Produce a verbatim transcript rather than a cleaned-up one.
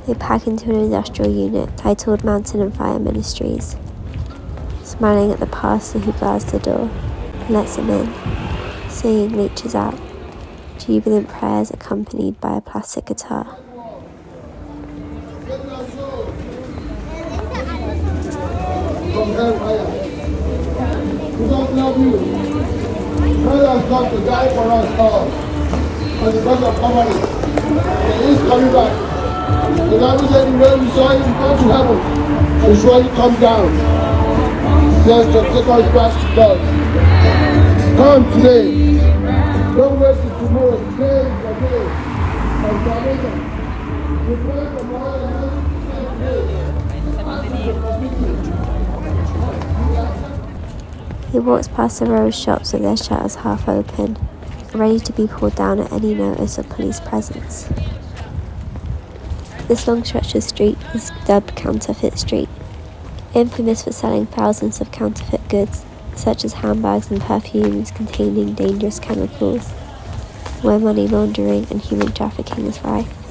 They pack into an industrial unit titled Mountain and Fire Ministries, smiling at the pastor who guards the door and lets them in, singing Reaches Out, jubilant prayers accompanied by a plastic guitar. From hellfire. We don't love you. God has come to die for us all. And because of Calvary, He is coming back. The Bible said the way we saw Him go to heaven and surely come down. Just to take us back to God. Come today. Don't wait till tomorrow. Today is the day of salvation. We pray from all the He walks past the row of shops with their shutters half open, ready to be pulled down at any notice of police presence. This long stretch of street is dubbed Counterfeit Street, infamous for selling thousands of counterfeit goods, such as handbags and perfumes containing dangerous chemicals, where money laundering and human trafficking is rife.